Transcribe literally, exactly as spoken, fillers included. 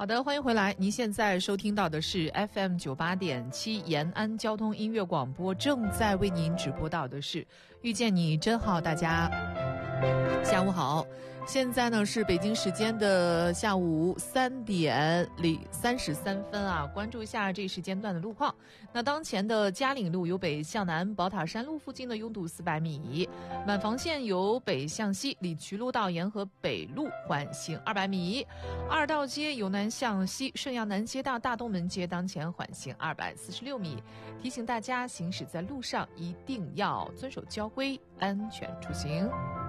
好的，欢迎回来。您现在收听到的是 F M 九八点七延安交通音乐广播，正在为您直播到的是遇见你真好。大家下午好，现在呢是北京时间的下午三点零三十三分啊。关注一下这时间段的路况。那当前的嘉岭路由北向南宝塔山路附近的拥堵四百米，满房线由北向西李渠路到沿河北路缓行二百米，二道街由南向西顺阳南街到大东门街当前缓行二百四十六米。提醒大家行驶在路上一定要遵守交规，安全出行。